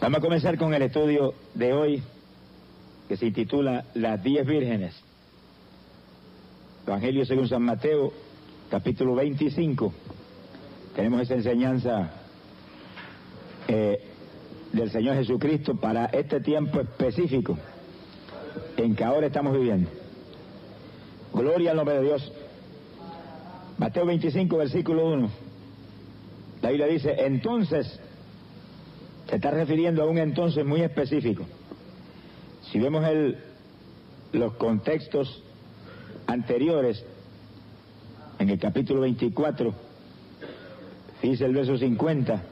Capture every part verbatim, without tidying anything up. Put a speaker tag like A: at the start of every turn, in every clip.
A: Vamos a comenzar con el estudio de hoy, que se titula Las diez vírgenes. Evangelio según San Mateo, capítulo veinticinco. Tenemos esa enseñanza eh, del Señor Jesucristo para este tiempo específico en que ahora estamos viviendo. Gloria al nombre de Dios. Mateo veinticinco, versículo uno. La Biblia dice, entonces, se está refiriendo a un entonces muy específico. Si vemos el, los contextos anteriores, en el capítulo veinticuatro, dice el verso cincuenta,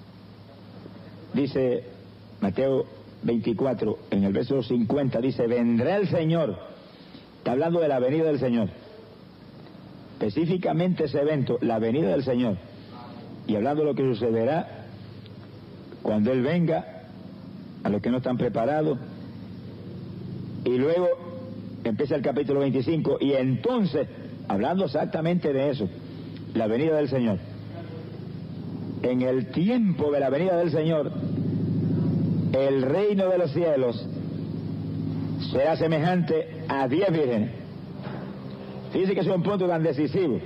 A: dice Mateo veinticuatro, en el verso cincuenta dice, vendrá el Señor. Está hablando de la venida del Señor. Específicamente ese evento, la venida del Señor. Y hablando de lo que sucederá cuando Él venga, a los que no están preparados. Y luego empieza el capítulo veinticinco, y entonces, hablando exactamente de eso, la venida del Señor. En el tiempo de la venida del Señor, el reino de los cielos será semejante a diez vírgenes. Fíjense que es un punto tan decisivo.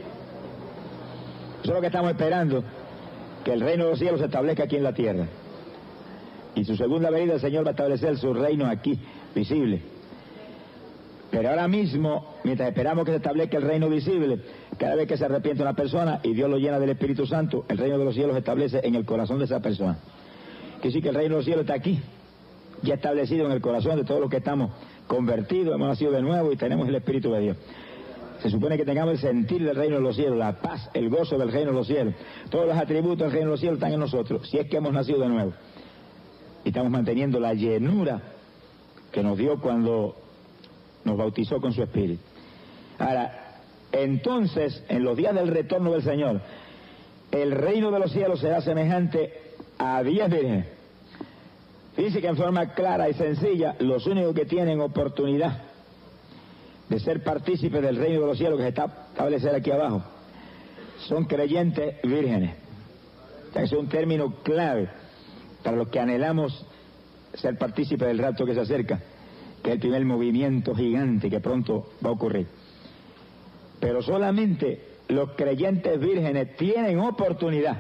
A: Eso es lo que estamos esperando, que el reino de los cielos se establezca aquí en la tierra. Y su segunda venida el Señor va a establecer su reino aquí, visible. Pero ahora mismo, mientras esperamos que se establezca el reino visible, cada vez que se arrepiente una persona y Dios lo llena del Espíritu Santo, el reino de los cielos se establece en el corazón de esa persona. Quiere decir que el reino de los cielos está aquí, ya establecido en el corazón de todos los que estamos convertidos, hemos nacido de nuevo y tenemos el Espíritu de Dios. Se supone que tengamos el sentir del reino de los cielos, la paz, el gozo del reino de los cielos. Todos los atributos del reino de los cielos están en nosotros, si es que hemos nacido de nuevo. Y estamos manteniendo la llenura que nos dio cuando nos bautizó con su Espíritu. Ahora, entonces, en los días del retorno del Señor, el reino de los cielos será semejante a diez vírgenes. Dice que en forma clara y sencilla, los únicos que tienen oportunidad de ser partícipes del reino de los cielos que se está establecido aquí abajo, son creyentes vírgenes. O sea, es un término clave para los que anhelamos ser partícipes del rapto que se acerca, que es el primer movimiento gigante que pronto va a ocurrir. Pero solamente los creyentes vírgenes tienen oportunidad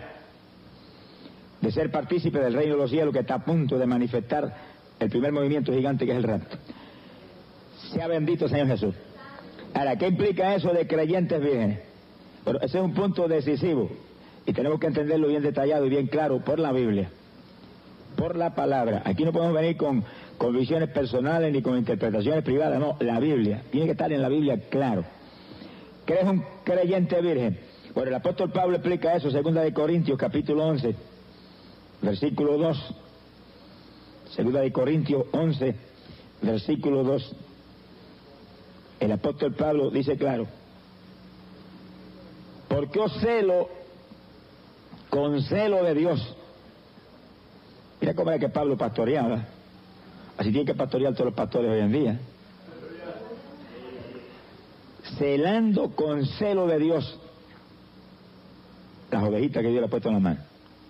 A: de ser partícipes del reino de los cielos que está a punto de manifestar el primer movimiento gigante que es el rapto. Sea bendito el Señor Jesús. Ahora, ¿qué implica eso de creyentes vírgenes? Bueno, ese es un punto decisivo y tenemos que entenderlo bien detallado y bien claro por la Biblia, por la palabra. Aquí no podemos venir con, con visiones personales ni con interpretaciones privadas, no, la Biblia. Tiene que estar en la Biblia claro. ¿Qué es un creyente virgen? Bueno, el apóstol Pablo explica eso, segunda de Corintios, capítulo once, versículo dos. Segunda de Corintios once, versículo dos. El apóstol Pablo dice claro, porque os celo con celo de Dios. Mira cómo era que Pablo pastoreaba. Así tiene que pastorear todos los pastores hoy en día. Celando con celo de Dios las ovejitas que Dios le ha puesto en la mano.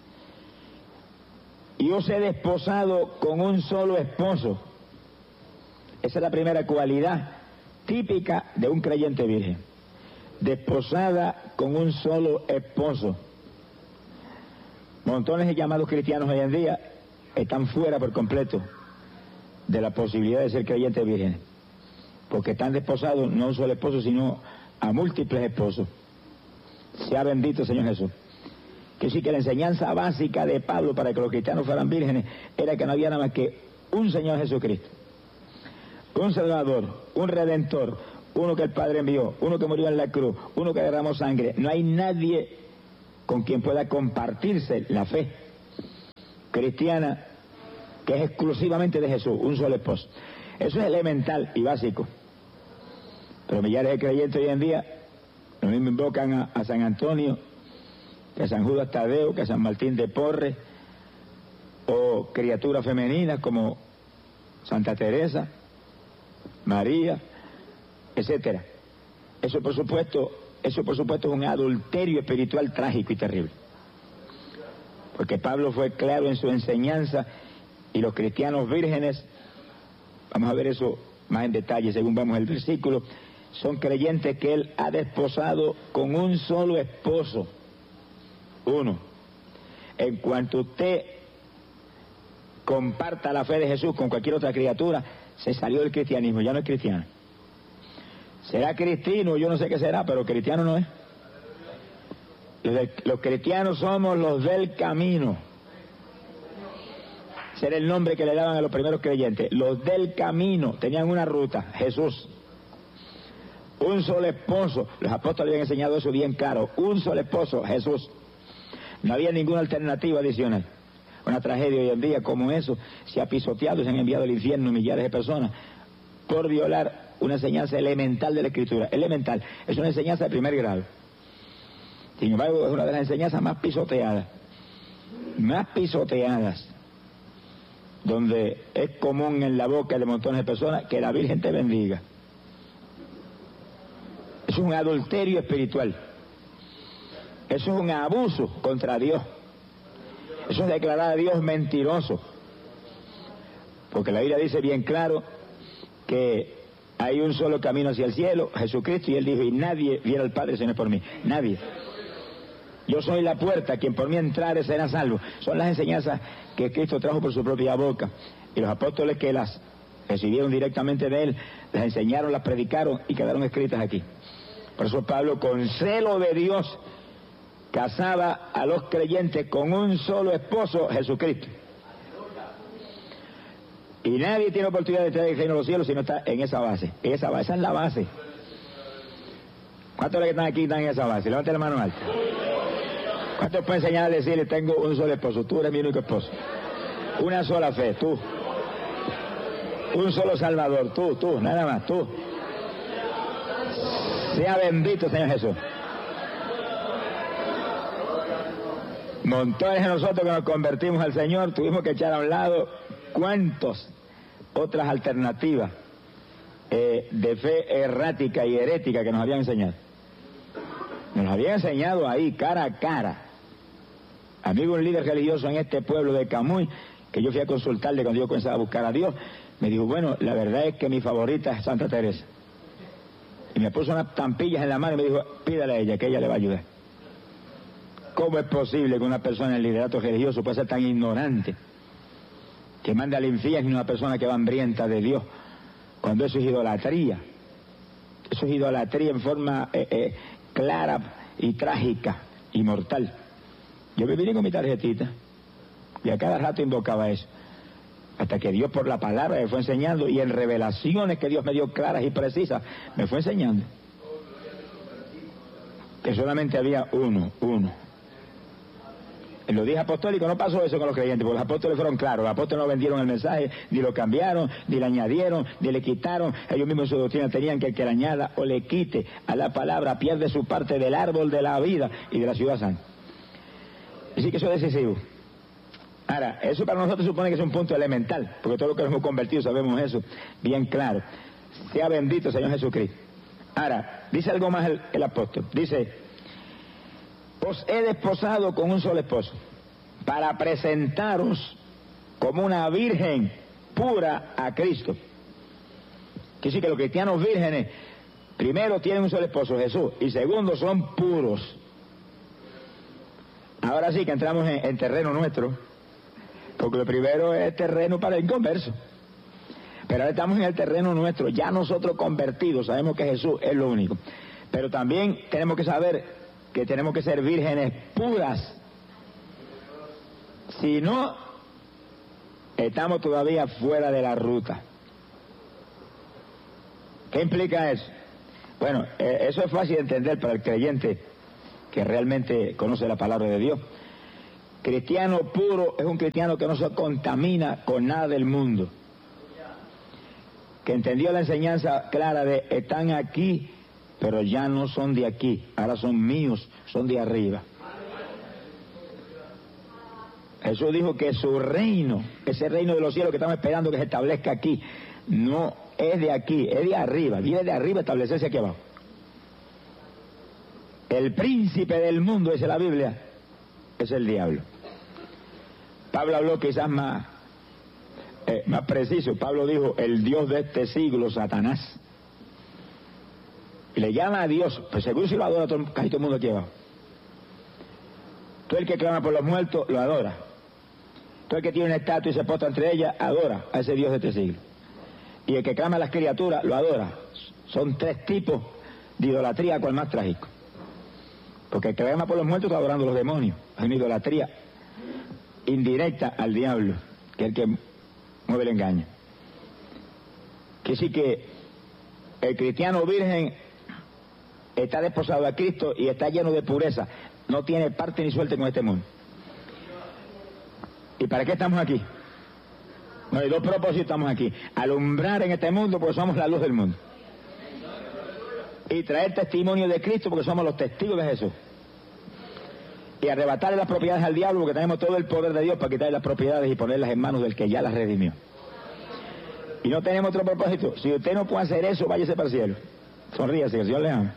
A: Y os he desposado con un solo esposo. Esa es la primera cualidad típica de un creyente virgen. Desposada con un solo esposo. Montones de llamados cristianos hoy en día están fuera por completo de la posibilidad de ser creyentes vírgenes, porque están desposados no a un solo esposo, sino a múltiples esposos. Sea bendito el Señor Jesús. Que sí, que la enseñanza básica de Pablo para que los cristianos fueran vírgenes era que no había nada más que un Señor Jesucristo, un Salvador, un Redentor, uno que el Padre envió, uno que murió en la cruz, uno que derramó sangre. No hay nadie con quien pueda compartirse la fe cristiana, que es exclusivamente de Jesús, un solo esposo. Eso es elemental y básico. Pero millares de creyentes hoy en día, lo mismo invocan a, a San Antonio, que a San Judas Tadeo, que a San Martín de Porres, o criaturas femeninas como Santa Teresa, María, etcétera. Eso por supuesto, eso por supuesto es un adulterio espiritual trágico y terrible. Porque Pablo fue claro en su enseñanza Y los cristianos vírgenes, vamos a ver eso más en detalle según vamos el versículo, son creyentes que Él ha desposado con un solo esposo. Uno. En cuanto usted comparta la fe de Jesús con cualquier otra criatura, se salió del cristianismo, ya no es cristiano. Será cristiano, yo no sé qué será, pero cristiano no es. Los, de, los cristianos somos los del camino. Ese era el nombre que le daban a los primeros creyentes. Los del camino, tenían una ruta, Jesús. Un solo esposo, los apóstoles habían enseñado eso bien claro, un solo esposo, Jesús. No había ninguna alternativa adicional. Una tragedia hoy en día como eso se ha pisoteado y se han enviado al infierno millares de personas por violar una enseñanza elemental de la Escritura. Elemental, es una enseñanza de primer grado. Sin embargo, es una de las enseñanzas más pisoteadas, más pisoteadas, donde es común en la boca de montones de personas que la Virgen te bendiga. Es un adulterio espiritual. Eso es un abuso contra Dios. Eso es declarar a Dios mentiroso. Porque la Biblia dice bien claro que hay un solo camino hacia el cielo, Jesucristo, y Él dijo, y nadie viene al Padre si no es por mí. Nadie. Yo soy la puerta, quien por mí entrare será salvo. Son las enseñanzas que Cristo trajo por su propia boca. Y los apóstoles que las recibieron directamente de Él, las enseñaron, las predicaron y quedaron escritas aquí. Por eso Pablo, con celo de Dios, casaba a los creyentes con un solo esposo, Jesucristo. Y nadie tiene oportunidad de entrar en el reino de los cielos si no está en esa base. Esa base, esa es la base. ¿Cuántos de los que están aquí están en esa base? Levanten la mano alta. ¿Cuántos pueden enseñar a decirle, tengo un solo esposo? Tú eres mi único esposo. Una sola fe, tú. Un solo Salvador, tú, tú, nada más, tú. Sea bendito, Señor Jesús. Montones de nosotros que nos convertimos al Señor tuvimos que echar a un lado cuántas otras alternativas eh, de fe errática y herética que nos habían enseñado. Nos habían enseñado ahí, cara a cara. Amigo, un líder religioso en este pueblo de Camuy, que yo fui a consultarle cuando yo comenzaba a buscar a Dios, me dijo, bueno, la verdad es que mi favorita es Santa Teresa. Y me puso unas tampillas en la mano y me dijo, pídale a ella, que ella le va a ayudar. ¿Cómo es posible que una persona en el liderato religioso pueda ser tan ignorante, que mande al infierno a una persona que va hambrienta de Dios, cuando eso es idolatría? Eso es idolatría en forma eh, eh, clara y trágica y mortal. Yo me vine con mi tarjetita y a cada rato invocaba eso, hasta que Dios por la palabra me fue enseñando, y en revelaciones que Dios me dio claras y precisas me fue enseñando que solamente había uno, uno. En los días apostólicos no pasó eso con los creyentes, porque los apóstoles fueron claros. Los apóstoles no vendieron el mensaje, ni lo cambiaron, ni le añadieron, ni le quitaron. Ellos mismos en su doctrina tenían que el que le añada o le quite a la palabra pierde su parte del árbol de la vida y de la ciudad santa. Así que eso es decisivo. Ahora, eso para nosotros supone que es un punto elemental, porque todos los que nos hemos convertido sabemos eso bien claro. Sea bendito Señor Jesucristo. Ahora, dice algo más el, el apóstol. Dice, os he desposado con un solo esposo, para presentaros como una virgen pura a Cristo. Quiere decir que los cristianos vírgenes, primero tienen un solo esposo, Jesús, y segundo son puros. Ahora sí que entramos en, en terreno nuestro, porque lo primero es terreno para el inconverso. Pero ahora estamos en el terreno nuestro, ya nosotros convertidos, sabemos que Jesús es lo único. Pero también tenemos que saber que tenemos que ser vírgenes puras. Si no, estamos todavía fuera de la ruta. ¿Qué implica eso? Bueno, eh, eso es fácil de entender para el creyente que realmente conoce la palabra de Dios. Cristiano puro es un cristiano que no se contamina con nada del mundo, que entendió la enseñanza clara de están aquí, pero ya no son de aquí, ahora son míos, son de arriba. Jesús dijo que su reino, ese reino de los cielos que estamos esperando que se establezca aquí, no es de aquí, es de arriba, viene de arriba a establecerse aquí abajo. El príncipe del mundo, dice la Biblia, es el diablo. Pablo habló quizás más eh, más preciso, Pablo dijo, el Dios de este siglo, Satanás. Y le llama a Dios, pues seguro si lo adora todo, casi todo el mundo aquí abajo. Todo el que clama por los muertos, lo adora. Todo el que tiene una estatua y se postra entre ellas, adora a ese Dios de este siglo. Y el que clama a las criaturas, lo adora. Son tres tipos de idolatría, cual más trágico. Porque el que clama por los muertos está adorando a los demonios. Es una idolatría indirecta al diablo, que es el que mueve el engaño. Que sí que el cristiano virgen está desposado a Cristo y está lleno de pureza. No tiene parte ni suerte con este mundo. ¿Y para qué estamos aquí? No hay dos propósitos, estamos aquí. Alumbrar en este mundo porque somos la luz del mundo. Y traer testimonio de Cristo porque somos los testigos de Jesús. Y arrebatarle las propiedades al diablo porque tenemos todo el poder de Dios para quitarle las propiedades y ponerlas en manos del que ya las redimió. Y no tenemos otro propósito. Si usted no puede hacer eso, váyase para el cielo. Sonríase, que el Señor le ama.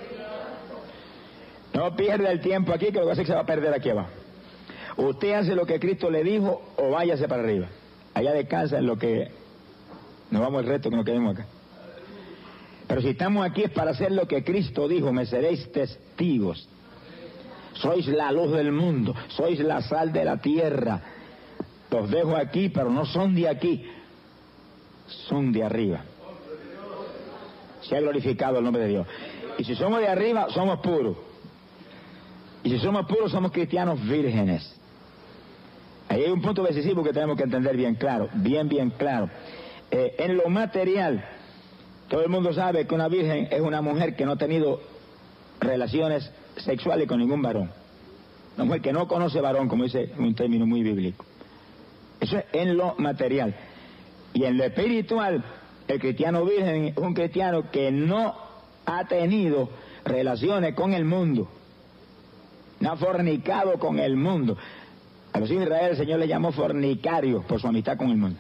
A: No pierda el tiempo aquí, que lo que hace es que se va a perder aquí abajo. Usted hace lo que Cristo le dijo o váyase para arriba. Allá descansa en lo que nos vamos el resto que nos quedemos acá. Pero si estamos aquí es para hacer lo que Cristo dijo, me seréis testigos. Sois la luz del mundo, sois la sal de la tierra. Los dejo aquí, pero no son de aquí, son de arriba. Se ha glorificado el nombre de Dios. Y si somos de arriba, somos puros. Y si somos puros, somos cristianos vírgenes. Ahí hay un punto decisivo que tenemos que entender bien claro, bien, bien claro. Eh, en lo material, todo el mundo sabe que una virgen es una mujer que no ha tenido relaciones sexuales con ningún varón. Una mujer que no conoce varón, como dice un término muy bíblico. Eso es en lo material. Y en lo espiritual, el cristiano virgen es un cristiano que no ha tenido relaciones con el mundo. No ha fornicado con el mundo. A los hijos de Israel el Señor le llamó fornicarios por su amistad con el mundo.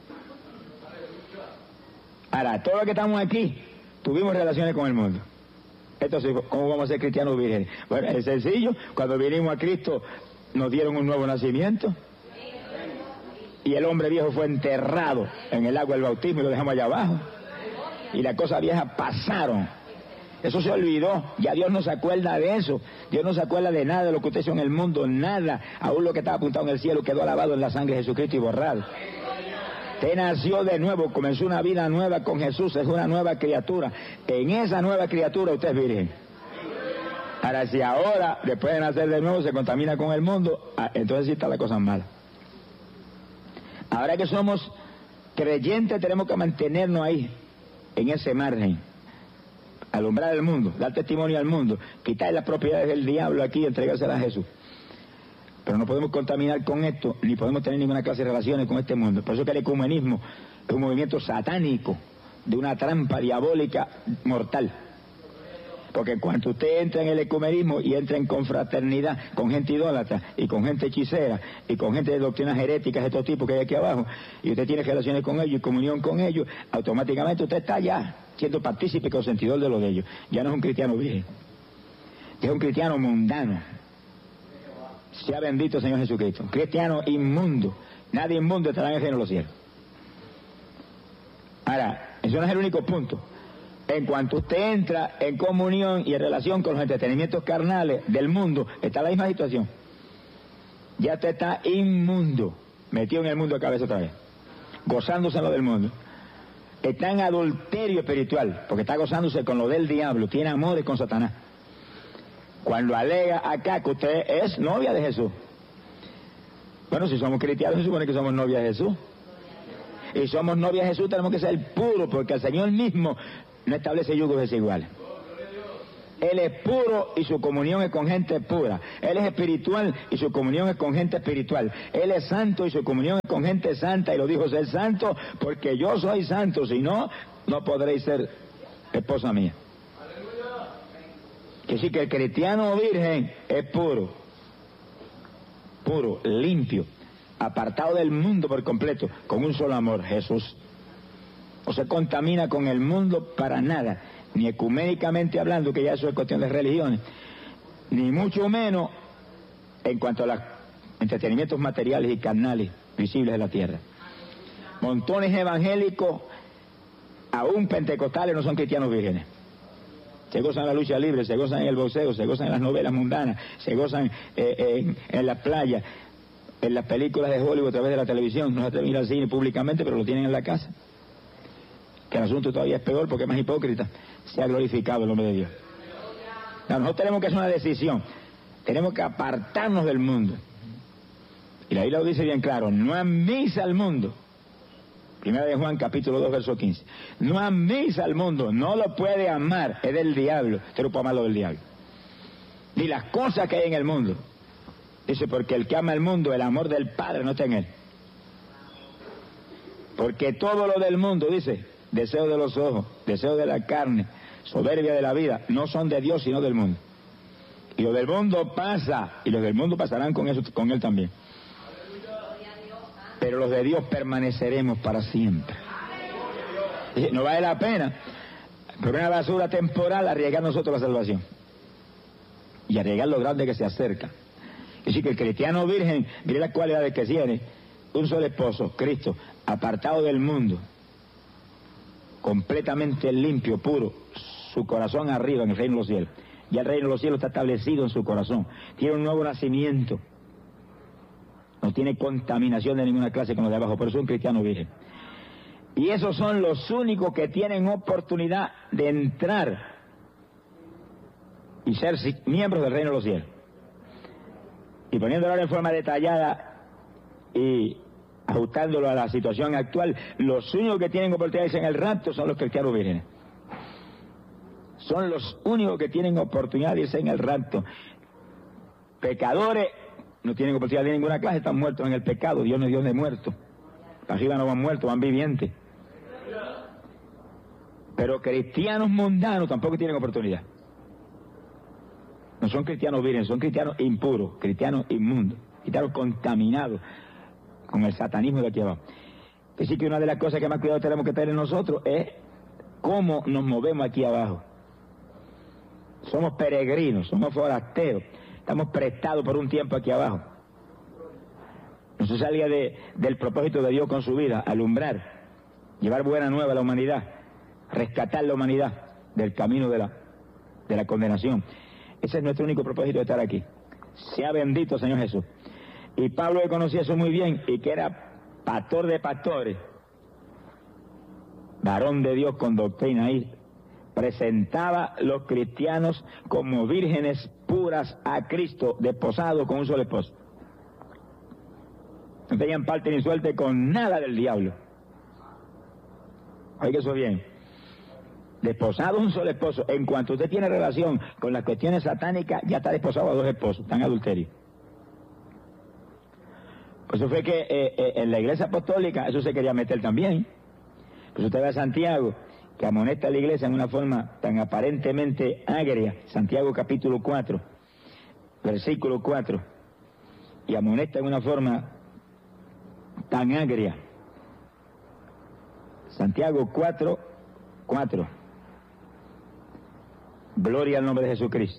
A: Ahora, todos los que estamos aquí tuvimos relaciones con el mundo. Entonces, ¿cómo vamos a ser cristianos vírgenes? Bueno, es sencillo. Cuando vinimos a Cristo nos dieron un nuevo nacimiento. Y el hombre viejo fue enterrado en el agua del bautismo y lo dejamos allá abajo. Y las cosas viejas pasaron. Eso se olvidó, ya Dios no se acuerda de eso. Dios no se acuerda de nada de lo que usted hizo en el mundo, nada. Aún lo que estaba apuntado en el cielo quedó alabado en la sangre de Jesucristo y borrado. Usted nació de nuevo, comenzó una vida nueva con Jesús, es una nueva criatura. En esa nueva criatura usted es virgen. Ahora, si ahora, después de nacer de nuevo, se contamina con el mundo, entonces sí está la cosa mala. Ahora que somos creyentes, tenemos que mantenernos ahí, en ese margen. Alumbrar el mundo, dar testimonio al mundo, quitar las propiedades del diablo aquí y entregárselas a Jesús. Pero no podemos contaminar con esto, ni podemos tener ninguna clase de relaciones con este mundo. Por eso que el ecumenismo es un movimiento satánico, de una trampa diabólica mortal. Porque en cuanto usted entra en el ecumenismo y entra en confraternidad con gente idólatra y con gente hechicera y con gente de doctrinas heréticas de todo tipo que hay aquí abajo, y usted tiene relaciones con ellos y comunión con ellos, automáticamente usted está ya siendo partícipe consentidor de lo de ellos. Ya no es un cristiano virgen, es un cristiano mundano. Sea bendito el Señor Jesucristo. Un cristiano inmundo. Nadie inmundo estará en el reino de los cielos. Ahora, eso no es el único punto. En cuanto usted entra en comunión y en relación con los entretenimientos carnales del mundo, está la misma situación. Ya usted está inmundo, metido en el mundo de cabeza otra vez, gozándose en lo del mundo. Está en adulterio espiritual, porque está gozándose con lo del diablo, tiene amores con Satanás. Cuando alega acá que usted es novia de Jesús. Bueno, si somos cristianos se supone que somos novia de Jesús. Y somos novia de Jesús, tenemos que ser puros, porque el Señor mismo no establece yugos desiguales. Él es puro y su comunión es con gente pura. Él es espiritual y su comunión es con gente espiritual. Él es santo y su comunión es con gente santa. Y lo dijo, ser santo porque yo soy santo. Si no, no podréis ser esposa mía. Que sí que el cristiano virgen es puro. Puro, limpio, apartado del mundo por completo, con un solo amor, Jesús. No se contamina con el mundo para nada, ni ecuménicamente hablando, que ya eso es cuestión de religiones, ni mucho menos en cuanto a los entretenimientos materiales y carnales visibles de la tierra. Montones evangélicos, aún pentecostales, no son cristianos vírgenes. Se gozan en la lucha libre, se gozan en el boxeo, se gozan en las novelas mundanas, se gozan eh, en, en las playas, en las películas de Hollywood a través de la televisión. No se atreven a ir al cine públicamente, pero lo tienen en la casa. Que el asunto todavía es peor porque es más hipócrita. Se ha glorificado el nombre de Dios. No, nosotros tenemos que hacer una decisión. Tenemos que apartarnos del mundo. Y la Biblia lo dice bien claro: no améis al mundo. Primera de Juan, capítulo dos, verso quince. No améis al mundo, no lo puede amar, es del diablo. Usted no puede amarlo del diablo. Ni las cosas que hay en el mundo. Dice, porque el que ama el mundo, el amor del Padre no está en él. Porque todo lo del mundo, dice, deseo de los ojos, deseo de la carne, soberbia de la vida, no son de Dios sino del mundo. Y lo del mundo pasa, y los del mundo pasarán con eso, con él también. Pero los de Dios permaneceremos para siempre. No vale la pena por una basura temporal arriesgar nosotros la salvación y arriesgar lo grande que se acerca. Es decir, que el cristiano virgen, mire las cualidades que tiene: un solo esposo, Cristo, apartado del mundo, completamente limpio, puro, su corazón arriba en el reino de los cielos. Ya el reino de los cielos está establecido en su corazón, tiene un nuevo nacimiento. No tiene contaminación de ninguna clase con los de abajo, pero es un cristiano virgen. Y esos son los únicos que tienen oportunidad de entrar y ser miembros del reino de los cielos. Y poniéndolo en forma detallada y ajustándolo a la situación actual, los únicos que tienen oportunidades en el rapto son los cristianos vírgenes. Son los únicos que tienen oportunidad de irse en el rapto. Pecadores no tienen oportunidad de ninguna clase, están muertos en el pecado. Dios no es Dios de muertos. Para arriba no van muertos, van vivientes. Pero cristianos mundanos tampoco tienen oportunidad. No son cristianos vírgenes, son cristianos impuros, cristianos inmundos, cristianos contaminados con el satanismo de aquí abajo. Así que una de las cosas que más cuidado tenemos que tener nosotros es cómo nos movemos aquí abajo. Somos peregrinos, somos forasteros. Estamos prestados por un tiempo aquí abajo. No se salga de, del propósito de Dios con su vida: alumbrar, llevar buena nueva a la humanidad, rescatar la humanidad del camino de la, de la condenación. Ese es nuestro único propósito de estar aquí. Sea bendito Señor Jesús. Y Pablo, que conocía eso muy bien y que era pastor de pastores, varón de Dios con doctrina ahí, presentaba los cristianos como vírgenes puras a Cristo, desposados con un solo esposo. No tenían parte ni suerte con nada del diablo. Oiga eso bien. Desposado un solo esposo. En cuanto usted tiene relación con las cuestiones satánicas, ya está desposado a dos esposos, está en adulterio. Pues eso fue que eh, eh, en la iglesia apostólica eso se quería meter también. Pues usted ve a Santiago, que amonesta a la iglesia en una forma tan aparentemente agria. Santiago capítulo cuatro, versículo cuatro, y amonesta en una forma tan agria. Santiago cuatro, cuatro. Gloria al nombre de Jesucristo.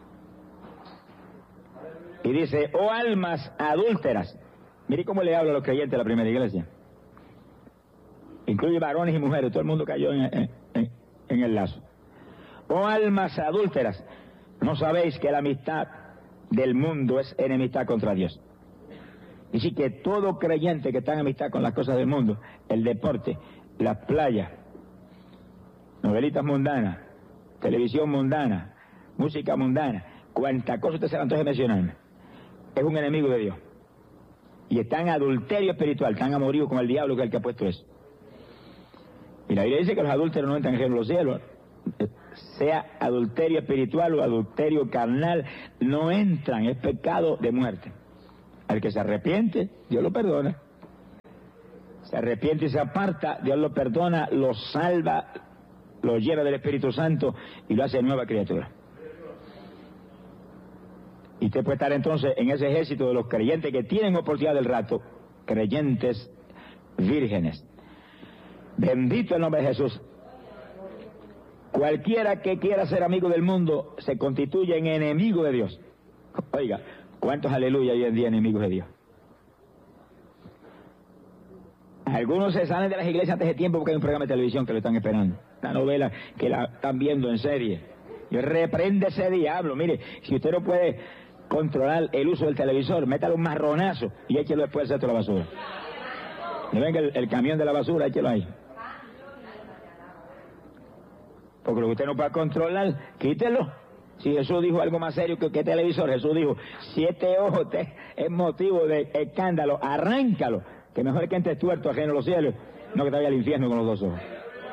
A: Y dice: oh almas adúlteras. Mire cómo le habla a los creyentes de la primera iglesia. Incluye varones y mujeres, todo el mundo cayó en, en, en, en el lazo. Oh almas adúlteras, ¿no sabéis que la amistad del mundo es enemistad contra Dios? Dice que todo creyente que está en amistad con las cosas del mundo, el deporte, las playas, novelitas mundanas, televisión mundana, música mundana, cuanta cosa usted se le antoje mencionarme, es un enemigo de Dios. Y está en adulterio espiritual, están amoríos con el diablo, que es el que ha puesto eso. Y la Biblia dice que los adúlteros no entran en los cielos. Sea adulterio espiritual o adulterio carnal, no entran, es pecado de muerte. Al que se arrepiente, Dios lo perdona. Se arrepiente y se aparta, Dios lo perdona, lo salva, lo lleva del Espíritu Santo y lo hace nueva criatura. Y usted puede estar entonces en ese ejército de los creyentes que tienen oportunidad del rato, creyentes vírgenes. Bendito el nombre de Jesús. Cualquiera que quiera ser amigo del mundo se constituye en enemigo de Dios. Oiga, ¿cuántos aleluya hoy en día enemigos de Dios? Algunos se salen de las iglesias antes de tiempo porque hay un programa de televisión que lo están esperando. Una novela que la están viendo en serie. Yo reprende ese diablo. Mire, si usted no puede controlar el uso del televisor, métale un marronazo y échelo después del centro de la basura. Y venga el, el camión de la basura, échelo ahí. Porque lo que usted no puede controlar, quítelo. Si Jesús dijo algo más serio que, que televisor, Jesús dijo, siete ojos te, es motivo de escándalo, arráncalo, que mejor es que entre tuerto ajeno a los cielos, no que te vaya al infierno con los dos ojos.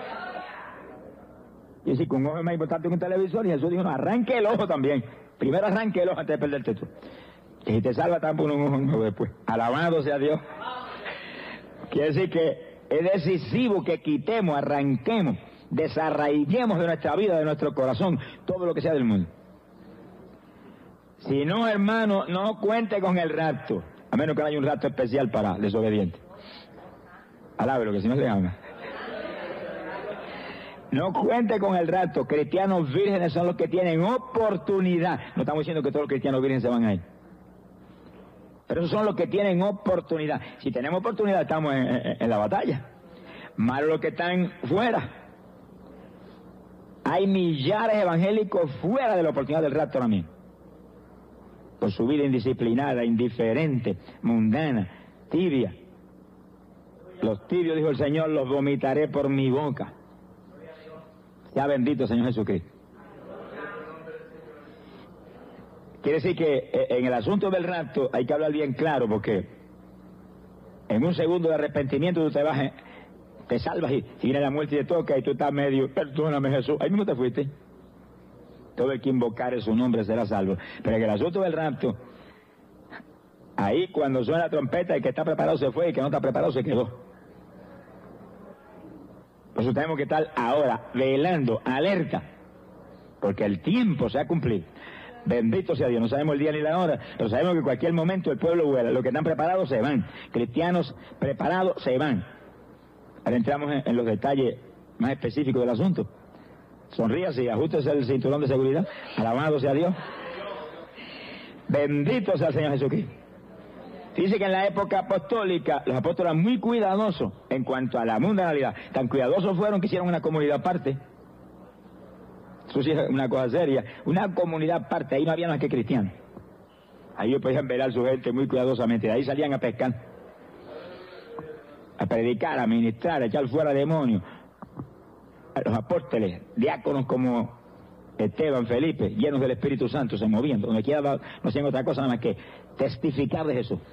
A: Y decir que un ojo es más importante que un televisor, y Jesús dijo, no, arranque el ojo también. Primero arranque el ojo antes de perderte tú. Y si te salva, tampoco un ojo nuevo después. Alabado sea Dios. Quiere decir que es decisivo que quitemos, arranquemos, desarraiguemos de nuestra vida, de nuestro corazón, todo lo que sea del mundo. Si no, hermano, no cuente con el rapto, a menos que no haya un rapto especial para desobedientes. Alábelo, que si no se llama. No cuente con el rapto. Cristianos vírgenes son los que tienen oportunidad. No estamos diciendo que todos los cristianos vírgenes se van a ir, pero esos son los que tienen oportunidad. Si tenemos oportunidad, estamos en, en, en la batalla. Malos los que están fuera. Hay millares de evangélicos fuera de la oportunidad del rapto ahora mismo, por su vida indisciplinada, indiferente, mundana, tibia. Los tibios, dijo el Señor, los vomitaré por mi boca. Sea bendito Señor Jesucristo. Quiere decir que en el asunto del rapto hay que hablar bien claro, porque en un segundo de arrepentimiento tú te vas, te salvas y, y viene la muerte y te toca y tú estás medio, perdóname Jesús, ahí mismo te fuiste. Todo el que invocare su nombre será salvo. Pero en el asunto del rapto, ahí cuando suena la trompeta, el que está preparado se fue y el que no está preparado se quedó. Por eso tenemos que estar ahora velando, alerta, porque el tiempo se ha cumplido. Bendito sea Dios, no sabemos el día ni la hora, pero sabemos que en cualquier momento el pueblo vuela. Los que están preparados se van, cristianos preparados se van. Ahora entramos en, en los detalles más específicos del asunto. Sonríase y ajústese el cinturón de seguridad. Alabado sea Dios. Bendito sea el Señor Jesucristo. Dice que en la época apostólica los apóstoles eran muy cuidadosos en cuanto a la mundanalidad. Tan cuidadosos fueron que hicieron una comunidad aparte. Eso sí es una cosa seria. Una comunidad aparte, ahí no había más que cristianos. Ahí ellos podían velar a su gente muy cuidadosamente. De ahí salían a pescar, a predicar, a ministrar, a echar fuera demonios. Los apóstoles, diáconos como Esteban, Felipe, llenos del Espíritu Santo, se movían. Donde quiera no hacían otra cosa nada más que testificar de Jesús.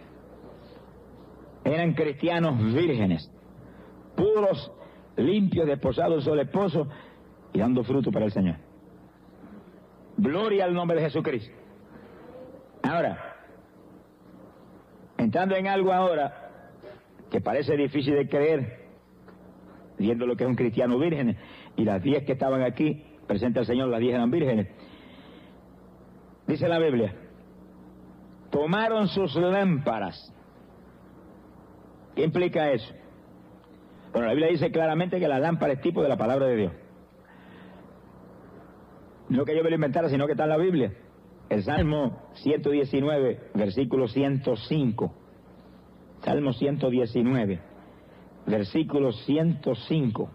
A: Eran cristianos vírgenes, puros, limpios, desposados sobre esposo y dando fruto para el Señor. Gloria al nombre de Jesucristo. Ahora, entrando en algo ahora que parece difícil de creer, viendo lo que es un cristiano virgen, y las diez que estaban aquí, presente al Señor, las diez eran vírgenes. Dice la Biblia, tomaron sus lámparas. ¿Qué implica eso? Bueno, la Biblia dice claramente que la lámpara es tipo de la palabra de Dios. No que yo me lo inventara, sino que está en la Biblia. El Salmo ciento diecinueve, versículo ciento cinco. Salmo ciento diecinueve, versículo ciento cinco.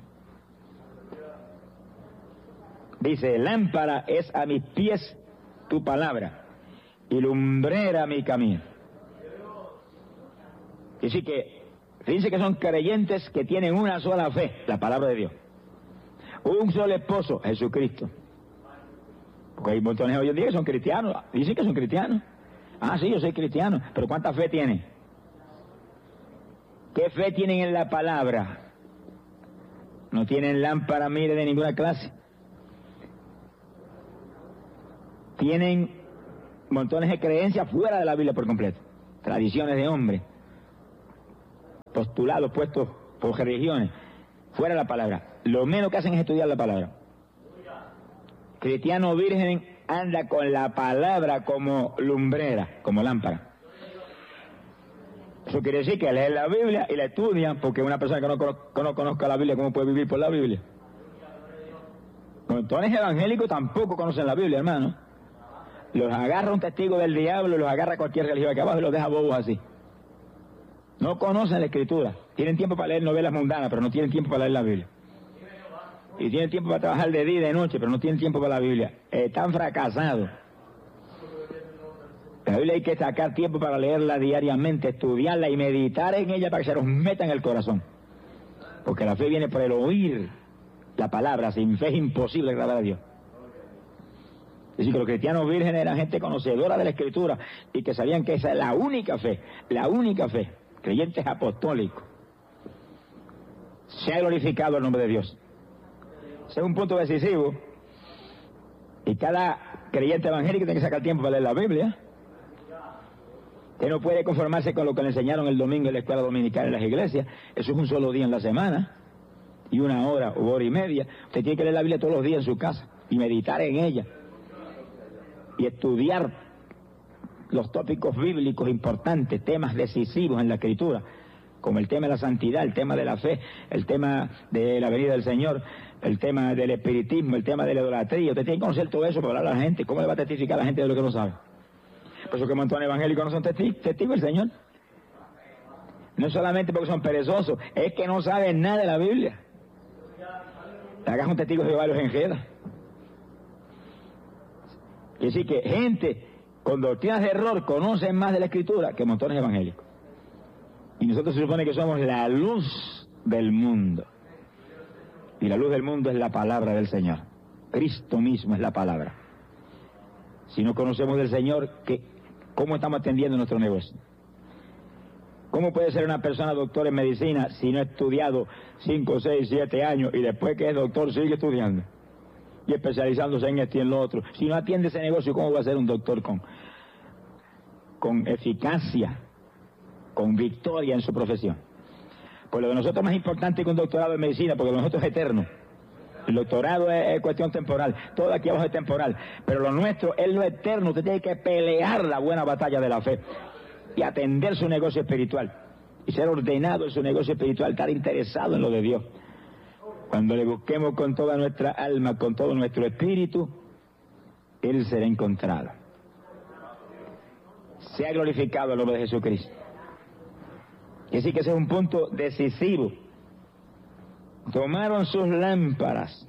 A: Dice, lámpara es a mis pies tu palabra y lumbrera mi camino. Dice que Dice que son creyentes que tienen una sola fe, la palabra de Dios. Un solo esposo, Jesucristo. Porque hay montones hoy en día que son cristianos. Dicen que son cristianos. Ah, sí, yo soy cristiano. Pero ¿cuánta fe tienen? ¿Qué fe tienen en la palabra? No tienen lámpara, mire, de ninguna clase. Tienen montones de creencias fuera de la Biblia por completo. Tradiciones de hombre. Postulados puestos por religiones, fuera de la palabra. Lo menos que hacen es estudiar la palabra. Cristiano virgen anda con la palabra como lumbrera, como lámpara. Eso quiere decir que lee la Biblia y la estudia, porque una persona que no, que no conozca la Biblia, ¿cómo puede vivir por la Biblia? Montones evangélicos tampoco conocen la Biblia, hermano. Los agarra un testigo del diablo, los agarra cualquier religión aquí abajo y los deja bobos así. No conocen la Escritura. Tienen tiempo para leer novelas mundanas, pero no tienen tiempo para leer la Biblia. Y tienen tiempo para trabajar de día y de noche, pero no tienen tiempo para la Biblia. Están fracasados. La Biblia hay que sacar tiempo para leerla diariamente, estudiarla y meditar en ella para que se nos meta en el corazón. Porque la fe viene por el oír la palabra. Sin fe es imposible agradar a Dios. Es decir, que los cristianos vírgenes eran gente conocedora de la Escritura y que sabían que esa es la única fe, la única fe. Creyentes apostólicos. Se ha glorificado el nombre de Dios. Ese es un punto decisivo. Y cada creyente evangélico tiene que sacar tiempo para leer la Biblia. Usted no puede conformarse con lo que le enseñaron el domingo en la escuela dominical en las iglesias. Eso es un solo día en la semana. Y una hora o hora y media. Usted tiene que leer la Biblia todos los días en su casa. Y meditar en ella. Y estudiar los tópicos bíblicos importantes, temas decisivos en la Escritura. Como el tema de la santidad, el tema de la fe, el tema de la venida del Señor, el tema del espiritismo, el tema de la idolatría. Usted tiene que conocer todo eso para hablar a la gente. ¿Cómo le va a testificar a la gente de lo que no sabe? Por eso que un montón de evangélicos no son testigos, testigos del Señor. No solamente porque son perezosos, es que no saben nada de la Biblia. Hagas un testigo de varios enjedas. Y decir que gente con doctrinas de error conocen más de la Escritura que montones evangélicos. Y nosotros se supone que somos la luz del mundo. Y la luz del mundo es la palabra del Señor. Cristo mismo es la palabra. Si no conocemos del Señor, ¿qué, ¿cómo estamos atendiendo nuestro negocio? ¿Cómo puede ser una persona doctor en medicina si no ha estudiado cinco, seis, siete años y después que es doctor sigue estudiando? Y especializándose en esto y en lo otro. Si no atiende ese negocio, ¿cómo va a ser un doctor con, con eficacia, con victoria en su profesión? Pues lo de nosotros es más importante que un doctorado en medicina, porque lo de nosotros es eterno. El doctorado es, es cuestión temporal, todo aquí abajo es temporal, pero lo nuestro es lo eterno. Usted tiene que pelear la buena batalla de la fe y atender su negocio espiritual y ser ordenado en su negocio espiritual, estar interesado en lo de Dios. Cuando le busquemos con toda nuestra alma, con todo nuestro espíritu, Él será encontrado. Sea glorificado el nombre de Jesucristo. Y así que ese es un punto decisivo. Tomaron sus lámparas.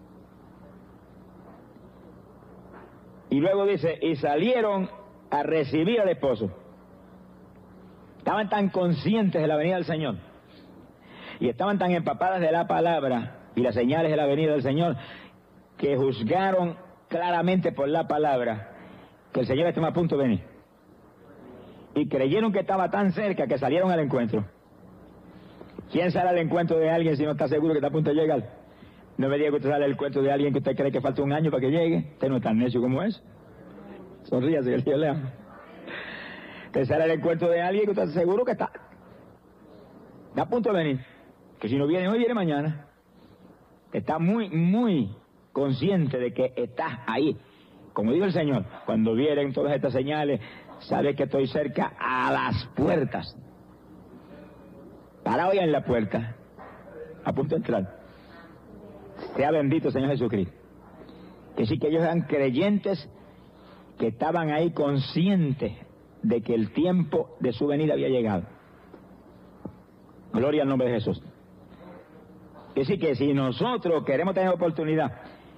A: Y luego dice, y salieron a recibir al esposo. Estaban tan conscientes de la venida del Señor. Y estaban tan empapadas de la palabra y las señales de la venida del Señor, que juzgaron claramente por la palabra que el Señor estaba a punto de venir. Y creyeron que estaba tan cerca que salieron al encuentro. ¿Quién sale al encuentro de alguien si no está seguro que está a punto de llegar? No me diga que usted sale al encuentro de alguien que usted cree que falta un año para que llegue. Usted no es tan necio como es. Sonríase, que el Señor le ama. Usted sale al encuentro de alguien que usted está seguro que está, está a punto de venir. Que si no viene hoy, viene mañana. Está muy, muy consciente de que está ahí. Como dijo el Señor, cuando vieren todas estas señales, sabe que estoy cerca a las puertas. Parado ya en la puerta, a punto de entrar. Sea bendito Señor Jesucristo. Que sí, que ellos eran creyentes que estaban ahí conscientes de que el tiempo de su venida había llegado. Gloria al nombre de Jesús. Que sí, que si nosotros queremos tener oportunidad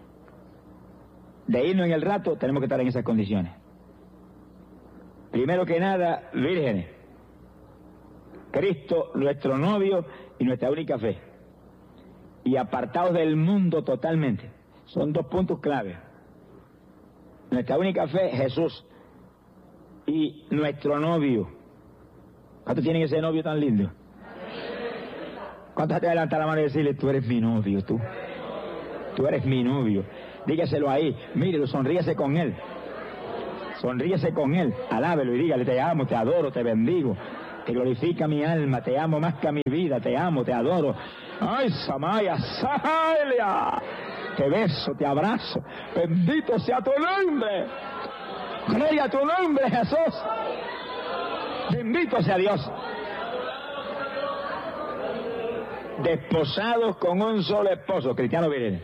A: de irnos en el rato, tenemos que estar en esas condiciones. Primero que nada, vírgenes. Cristo, nuestro novio y nuestra única fe. Y apartados del mundo totalmente. Son dos puntos clave. Nuestra única fe, Jesús. Y nuestro novio. ¿Cuántos tienen ese novio tan lindo? ¿Cuántos te levantan la mano y decirle, tú eres mi novio, tú? Tú eres mi novio. Dígaselo ahí. Mírelo, sonríese con él. Sonríese con él. Alábelo y dígale, te amo, te adoro, te bendigo. Te glorifica mi alma, te amo más que a mi vida, te amo, te adoro. Ay, Samaya, Sahalia. Te beso, te abrazo. Bendito sea tu nombre. Gloria a tu nombre, Jesús. Bendito sea Dios. Desposados con un solo esposo, cristianos vírgenes.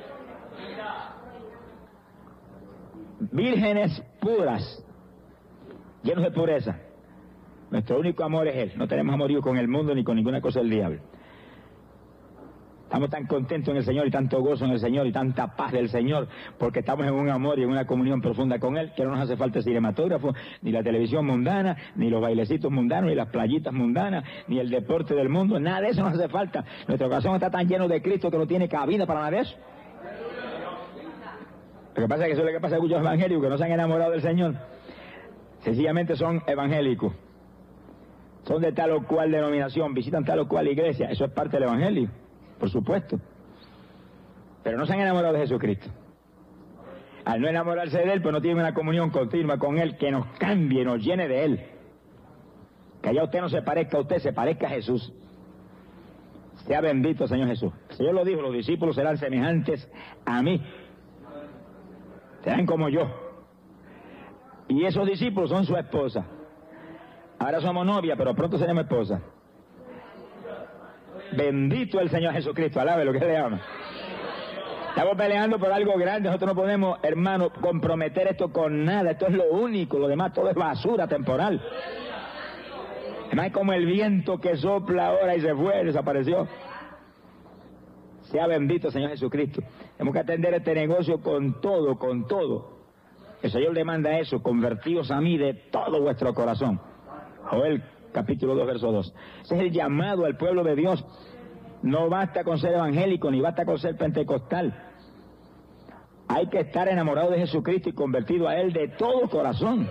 A: Vírgenes puras, llenos de pureza. Nuestro único amor es Él. No tenemos amorío con el mundo ni con ninguna cosa del diablo. Estamos tan contentos en el Señor y tanto gozo en el Señor y tanta paz del Señor porque estamos en un amor y en una comunión profunda con Él que no nos hace falta el cinematógrafo, ni la televisión mundana, ni los bailecitos mundanos, ni las playitas mundanas, ni el deporte del mundo. Nada de eso nos hace falta. Nuestro corazón está tan lleno de Cristo que no tiene cabida para nada de eso. Lo que pasa es que eso es lo que pasa a muchos evangélicos que no se han enamorado del Señor. Sencillamente son evangélicos. Son de tal o cual denominación, visitan tal o cual iglesia. Eso es parte del evangelio, por supuesto. Pero no se han enamorado de Jesucristo. Al no enamorarse de Él, pues no tienen una comunión continua con Él que nos cambie, nos llene de Él. Que ya usted no se parezca a usted, se parezca a Jesús. Sea bendito, Señor Jesús. El Señor lo dijo, los discípulos serán semejantes a mí. Serán como yo. Y esos discípulos son su esposa. Ahora somos novia, pero pronto seremos esposa. Bendito el Señor Jesucristo, alabe lo que le ama. Estamos peleando por algo grande, nosotros no podemos, hermano, comprometer esto con nada, esto es lo único, lo demás todo es basura temporal. Además es como el viento que sopla ahora y se fue, desapareció. Sea bendito Señor Jesucristo. Tenemos que atender este negocio con todo, con todo. El Señor demanda eso, convertidos a mí de todo vuestro corazón. Joel capítulo dos, verso dos. Ese es el llamado al pueblo de Dios. No basta con ser evangélico, ni basta con ser pentecostal. Hay que estar enamorado de Jesucristo y convertido a Él de todo corazón.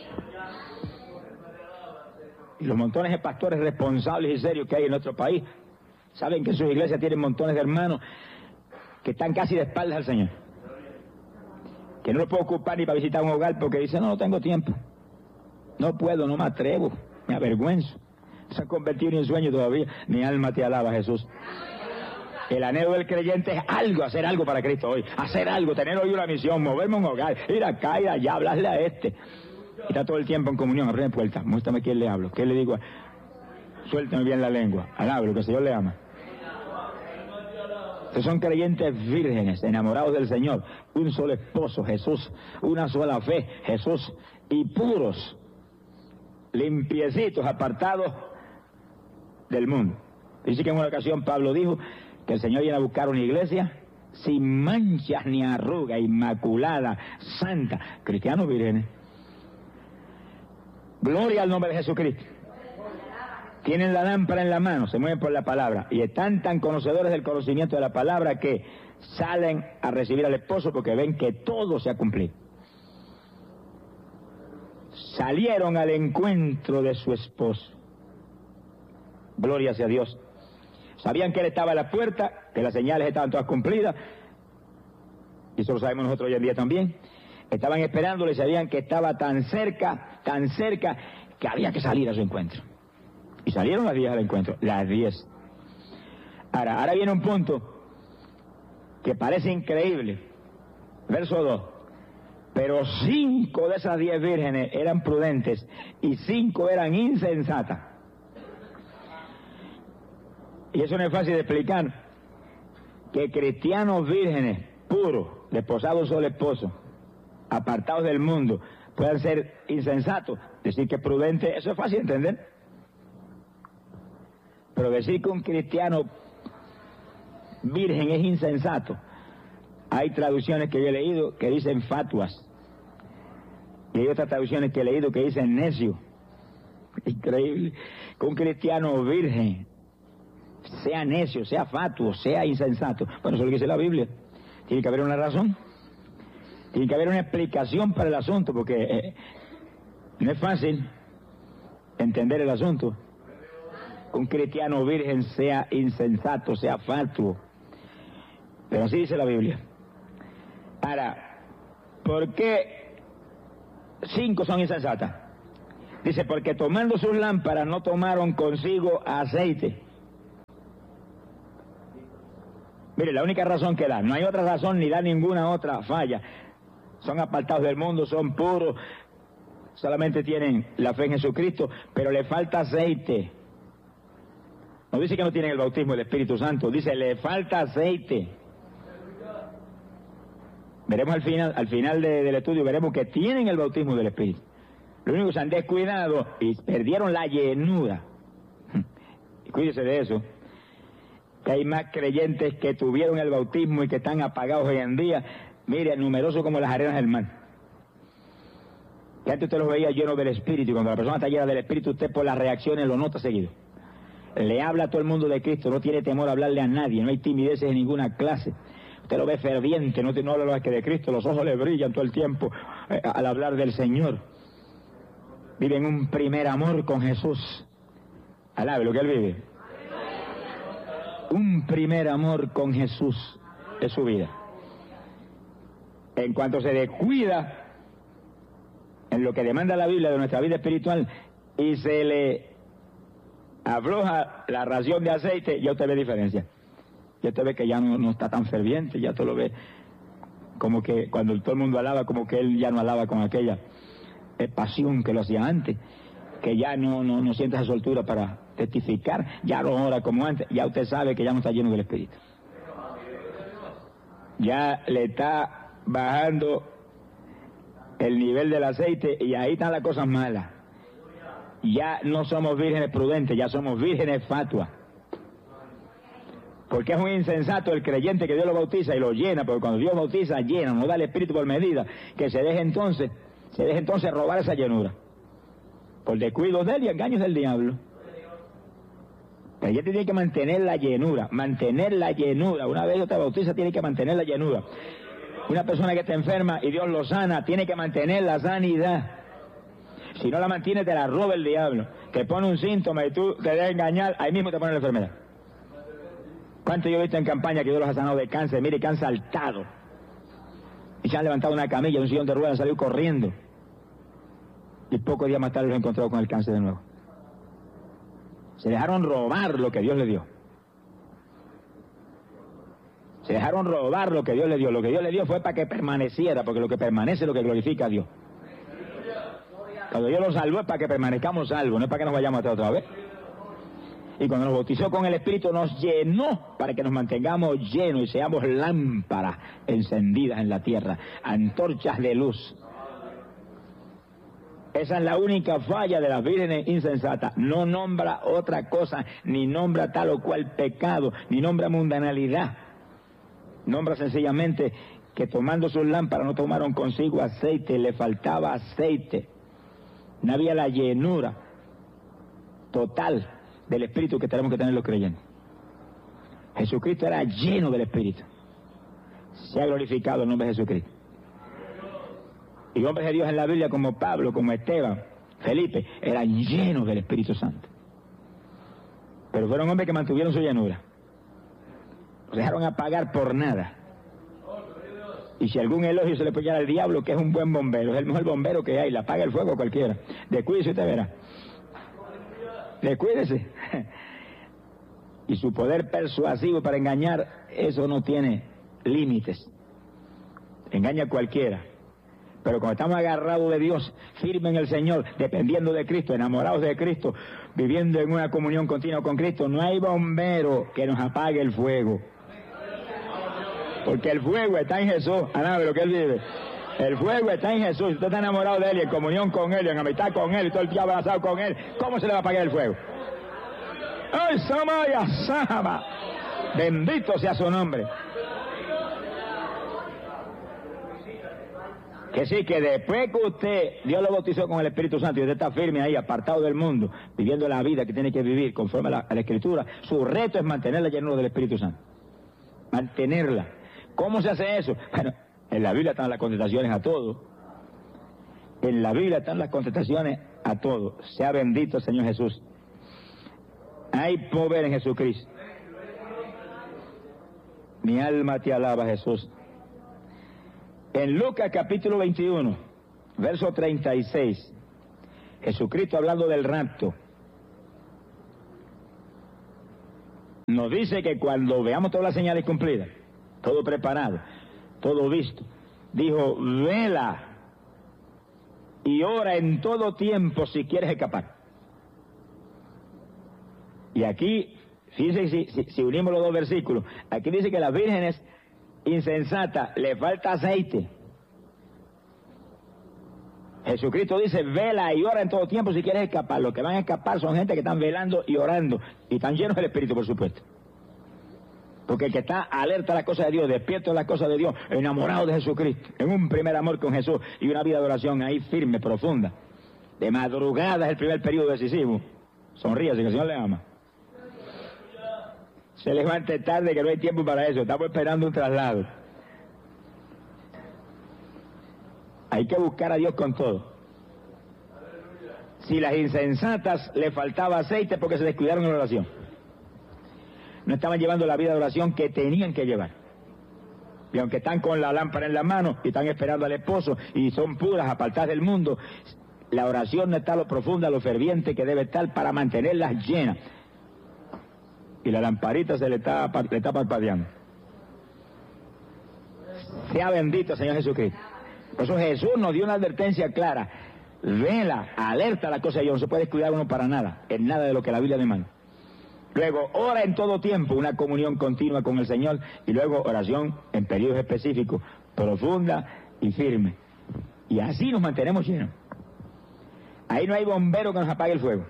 A: Y los montones de pastores responsables y serios que hay en nuestro país saben que sus iglesias tienen montones de hermanos que están casi de espaldas al Señor. Que no lo puedo ocupar ni para visitar un hogar porque dicen, no, no tengo tiempo. No puedo, no me atrevo, me avergüenzo. No se han convertido en sueño todavía. Mi alma te alaba, Jesús. El anhelo del creyente es algo, hacer algo para Cristo hoy. Hacer algo, tener hoy una misión, moverme a un hogar, ir acá, ir allá, hablarle a este. Y está todo el tiempo en comunión, abre puertas, muéstrame quién le hablo. ¿Qué le digo? Suéltame bien la lengua, alablo, que el Señor le ama. Estos son creyentes vírgenes, enamorados del Señor. Un solo esposo, Jesús. Una sola fe, Jesús. Y puros, limpiecitos, apartados del mundo. Dice que en una ocasión Pablo dijo que el Señor viene a buscar una iglesia sin manchas ni arruga, inmaculada, santa. Cristianos vírgenes. Gloria al nombre de Jesucristo. Tienen la lámpara en la mano, se mueven por la palabra y están tan conocedores del conocimiento de la palabra que salen a recibir al esposo porque ven que todo se ha cumplido. Salieron al encuentro de su esposo. Gloria sea Dios. Sabían que él estaba a la puerta, que las señales estaban todas cumplidas, y eso lo sabemos nosotros hoy en día también. Estaban esperándole, sabían que estaba tan cerca, tan cerca, que había que salir a su encuentro. Y salieron las diez al encuentro, las diez. Ahora, ahora viene un punto que parece increíble. Verso dos. Pero cinco de esas diez vírgenes eran prudentes y cinco eran insensatas. Y eso no es fácil de explicar. Que cristianos vírgenes, puros, desposados solo esposo, apartados del mundo, puedan ser insensatos. Decir que prudente, eso es fácil de entender. Pero decir que un cristiano virgen es insensato, hay traducciones que yo he leído que dicen fatuas, y hay otras traducciones que he leído que dicen necio. Increíble que un cristiano virgen sea necio, sea fatuo, sea insensato. Bueno, eso es lo que dice la Biblia. Tiene que haber una razón, tiene que haber una explicación para el asunto, porque eh, no es fácil entender el asunto. Un cristiano virgen sea insensato, sea fatuo. Pero así dice la Biblia. Ahora, ¿por qué cinco son insensatas? Dice, porque tomando sus lámparas no tomaron consigo aceite. Mire, la única razón que da, no hay otra razón ni da ninguna otra falla. Son apartados del mundo, son puros, solamente tienen la fe en Jesucristo, pero le falta aceite. No dice que no tienen el bautismo del Espíritu Santo, dice le falta aceite. Veremos al final, al final de, del estudio, veremos que tienen el bautismo del Espíritu. Lo único que se han descuidado y perdieron la llenura. Y cuídese de eso, que hay más creyentes que tuvieron el bautismo y que están apagados hoy en día, mire, numerosos como las arenas del mar. Que antes usted los veía llenos del Espíritu, y cuando la persona está llena del Espíritu, usted por las reacciones lo nota seguido. Le habla a todo el mundo de Cristo, no tiene temor a hablarle a nadie, no hay timideces en ninguna clase. Usted lo ve ferviente, no, no habla que de Cristo, los ojos le brillan todo el tiempo eh, al hablar del Señor. Vive en un primer amor con Jesús. Alabe lo que él vive. Un primer amor con Jesús es su vida. En cuanto se descuida en lo que demanda la Biblia de nuestra vida espiritual y se le afloja la ración de aceite, ya usted ve diferencia. Ya usted ve que ya no, no está tan ferviente, ya usted lo ve como que cuando todo el mundo alaba, como que él ya no alaba con aquella eh, pasión que lo hacía antes, que ya no, no, no siente esa soltura para testificar, ya no ora como antes, ya usted sabe que ya no está lleno del Espíritu. Ya le está bajando el nivel del aceite y ahí están las cosas malas. Ya no somos vírgenes prudentes, ya somos vírgenes fatuas. Porque es un insensato el creyente que Dios lo bautiza y lo llena, porque cuando Dios bautiza, llena, no da el Espíritu por medida, que se deje entonces, se deje entonces robar esa llenura. Por descuido de él y engaños del diablo. El creyente tiene que mantener la llenura, mantener la llenura. Una vez Dios te bautiza, tiene que mantener la llenura. Una persona que está enferma y Dios lo sana, tiene que mantener la sanidad. Si no la mantiene, te la roba el diablo. Que pone un síntoma y tú te dejas engañar, ahí mismo te pone la enfermedad. ¿Cuánto yo he visto en campaña que Dios los ha sanado de cáncer? Mire, que han saltado. Y se han levantado una camilla, un sillón de ruedas, han salido corriendo. Y pocos días más tarde los he encontrado con el cáncer de nuevo. Se dejaron robar lo que Dios le dio. Se dejaron robar lo que Dios le dio. Lo que Dios le dio fue para que permaneciera, porque lo que permanece es lo que glorifica a Dios. Cuando Dios los salvó es para que permanezcamos salvos, no es para que nos vayamos a otra vez. Y cuando nos bautizó con el Espíritu nos llenó para que nos mantengamos llenos y seamos lámparas encendidas en la tierra, antorchas de luz. Esa es la única falla de las vírgenes insensatas. No nombra otra cosa, ni nombra tal o cual pecado, ni nombra mundanalidad. Nombra sencillamente que tomando sus lámparas no tomaron consigo aceite, le faltaba aceite. No había la llenura total del Espíritu que tenemos que tener los creyentes. Jesucristo era lleno del Espíritu. Se ha glorificado el nombre de Jesucristo. Y hombres de Dios en la Biblia como Pablo, como Esteban, Felipe, eran llenos del Espíritu Santo. Pero fueron hombres que mantuvieron su llenura. Los dejaron apagar por nada. Y si algún elogio se le puede dar al diablo, que es un buen bombero, es el mejor bombero que hay, le apaga el fuego a cualquiera. Descuídese, usted verá. Descuídese. Y su poder persuasivo para engañar, eso no tiene límites. Engaña a cualquiera. Pero cuando estamos agarrados de Dios, firmes en el Señor, dependiendo de Cristo, enamorados de Cristo, viviendo en una comunión continua con Cristo, no hay bombero que nos apague el fuego. Porque el fuego está en Jesús, alabe lo que Él vive. El fuego está en Jesús. Si usted está enamorado de Él y en comunión con Él, y en amistad con Él, y todo el día abrazado con Él, ¿cómo se le va a apagar el fuego? ¡Ay, Samaya, Sama! Bendito sea su nombre. Que sí, que después que usted, Dios lo bautizó con el Espíritu Santo y usted está firme ahí, apartado del mundo, viviendo la vida que tiene que vivir conforme a la, a la Escritura, su reto es mantener la llenura del Espíritu Santo. Mantenerla. ¿Cómo se hace eso? Bueno, en la Biblia están las contestaciones a todo. En la Biblia están las contestaciones a todo. Sea bendito el Señor Jesús. Hay poder en Jesucristo. Mi alma te alaba, Jesús. En Lucas capítulo veintiuno, verso treinta y seis, Jesucristo hablando del rapto, nos dice que cuando veamos todas las señales cumplidas, todo preparado, todo visto, dijo, vela y ora en todo tiempo si quieres escapar. Y aquí, fíjense si, si, si unimos los dos versículos, aquí dice que las vírgenes insensata, le falta aceite. Jesucristo dice, vela y ora en todo tiempo si quieres escapar. Los que van a escapar son gente que están velando y orando, y están llenos del Espíritu, por supuesto. Porque el que está alerta a las cosas de Dios, despierto a las cosas de Dios, enamorado de Jesucristo, en un primer amor con Jesús y una vida de oración ahí firme, profunda. De madrugada es el primer periodo decisivo. Sonríase, que el Señor le ama. Se levante tarde, que no hay tiempo para eso. Estamos esperando un traslado. Hay que buscar a Dios con todo. Si las insensatas le faltaba aceite porque se descuidaron en la oración. No estaban llevando la vida de oración que tenían que llevar. Y aunque están con la lámpara en la mano y están esperando al esposo y son puras, apartadas del mundo, la oración no está lo profunda, lo ferviente que debe estar para mantenerlas llenas. Y la lamparita se le está, le está parpadeando. Sea bendito, Señor Jesucristo. Por eso Jesús nos dio una advertencia clara. Vela, alerta a la cosa de Dios. No se puede descuidar uno para nada, en nada de lo que la Biblia demanda. Luego, ora en todo tiempo, una comunión continua con el Señor. Y luego, oración en periodos específicos, profunda y firme. Y así nos mantenemos llenos. Ahí no hay bombero que nos apague el fuego.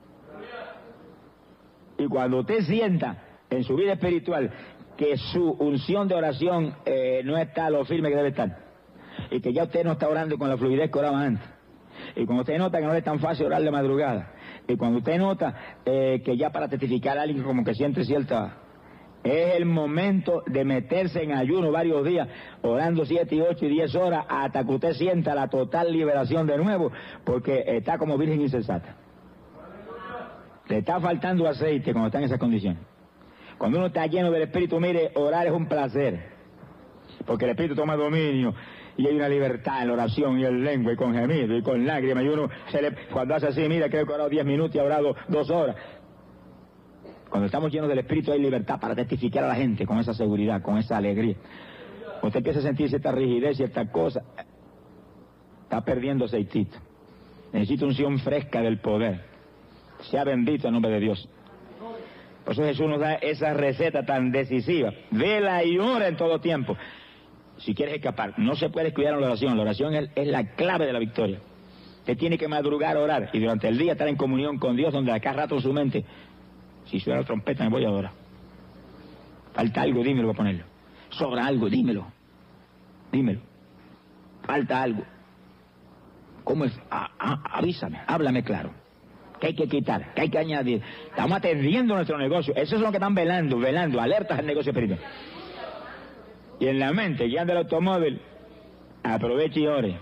A: Y cuando usted sienta en su vida espiritual que su unción de oración eh, no está a lo firme que debe estar, y que ya usted no está orando con la fluidez que oraba antes, y cuando usted nota que no es tan fácil orar de madrugada, y cuando usted nota eh, que ya para testificar a alguien como que siente cierta... Es el momento de meterse en ayuno varios días, orando siete y ocho y diez horas, hasta que usted sienta la total liberación de nuevo, porque está como virgen insensata. Le está faltando aceite cuando está en esas condiciones. Cuando uno está lleno del Espíritu, mire, orar es un placer, porque el Espíritu toma dominio, y hay una libertad en la oración, y en lengua, y con gemido, y con lágrimas, y uno, se le, cuando hace así, mira, creo que ha orado diez minutos y ha orado dos horas. Cuando estamos llenos del Espíritu hay libertad para testificar a la gente con esa seguridad, con esa alegría. Cuando usted empieza a sentir cierta rigidez, cierta cosa, está perdiendo aceitito. Necesita unción fresca del poder. Sea bendito el nombre de Dios. Por eso Jesús nos da esa receta tan decisiva. Vela y ora en todo tiempo. Si quieres escapar, no se puede descuidar en la oración. La oración es, es la clave de la victoria. Usted tiene que madrugar a orar y durante el día estar en comunión con Dios, donde acá rato en su mente... Si suena la trompeta me voy a adorar. Falta algo, dímelo para ponerlo. Sobra algo, dímelo. Dímelo. Falta algo. ¿Cómo es? Ah, ah, avísame, háblame claro. ¿Qué hay que quitar? ¿Qué hay que añadir? Estamos atendiendo nuestro negocio. Esos son los que están velando, velando, alertas al negocio espiritual. Y en la mente, guiando el automóvil, aproveche y ore.